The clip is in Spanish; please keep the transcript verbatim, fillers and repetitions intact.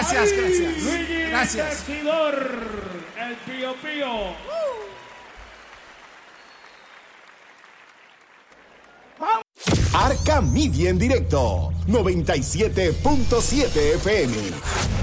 Gracias, gracias. Luigi Gracias. Regidor, el Pío Pío. Arca Media en directo, noventa y siete punto siete F M.